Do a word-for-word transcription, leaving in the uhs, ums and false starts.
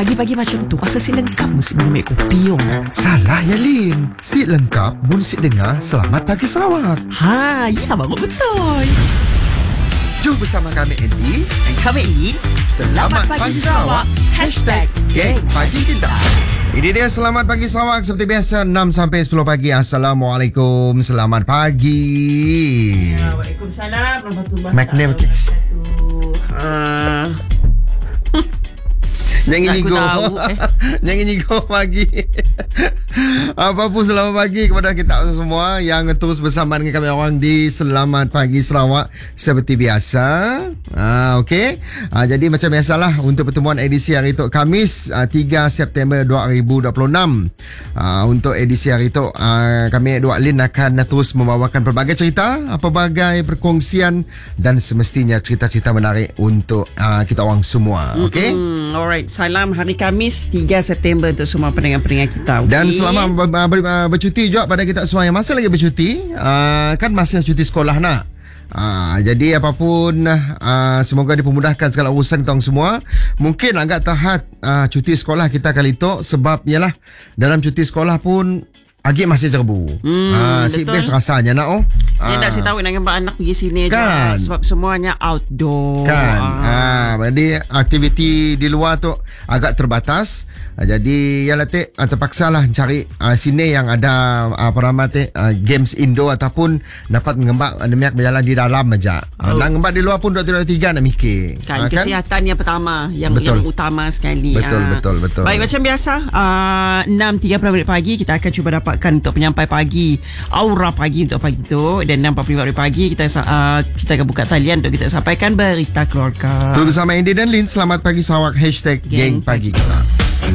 Pagi-pagi macam tu Pasal si lengkap mesti minum air kopi oh. Salah ya Lin. Si lengkap mun si dengar Selamat Pagi Sarawak. Ha, ya baru betul. Jom bersama kami Andy. Dan kami ini Selamat, Selamat Pagi Sarawak Hashtag Geng Pagi Kita. Ini dia Selamat Pagi Sarawak. Seperti biasa enam sampai sepuluh pagi. Assalamualaikum. Selamat pagi. ya, Waalaikumsalam Warahmatullahi Mac name, okay. uh, Jangan Aku nyigo tahu, eh. Jangan nyigo pagi. Apa pun selamat pagi kepada kita semua yang terus bersama dengan kami orang di Selamat Pagi Sarawak seperti biasa. Ah, Okey. Ah, jadi macam biasalah untuk pertemuan edisi hari itu Khamis ah, tiga September dua ribu dua puluh enam. Ah, untuk edisi hari itu ah, kami dua Lin akan terus membawakan pelbagai cerita, pelbagai perkongsian dan semestinya cerita-cerita menarik untuk ah, kita orang semua. Okey. mm, Alright. Salam hari Khamis tiga September untuk semua pendengar-pendengar kita. Okay? Dan selamat ber, ber, ber, bercuti juga pada kita semua yang masih lagi bercuti. Uh, kan masih cuti sekolah nak. Uh, jadi apapun uh, semoga dipermudahkan segala urusan kita semua. Mungkin agak tahat uh, cuti sekolah kita kali itu sebab ialah dalam cuti sekolah pun Agi masih cerbu. Hmm, ah, si best rasanya nak oh. Dia tak si tahu nak nampak anak pergi sini kan. je sebab semuanya outdoor. Kan. Ah. Ah, jadi aktiviti di luar tu agak terbatas. Ah, jadi ya latih ah, terpaksalah cari ah, sini yang ada apa nama tu ah, games indoor ataupun dapat mengembak demiak berjalan di dalam aja. Oh. Nak ngembak di luar pun dua tiga tiga nak mikir. Kan, ah, kesihatan kan? Yang pertama yang betul. yang utama sekali. Betul ah. betul betul. Baik, macam biasa uh, enam tiga puluh minit pagi kita akan cuba dapat untuk penyampai pagi Aura Pagi untuk pagi tu. Dan enam empat puluh lima pagi kita uh, kita akan buka talian untuk kita sampaikan berita keluarga. Terus bersama Andy dan Lin. Selamat Pagi Sarawak Hashtag Geng Pagi Kita.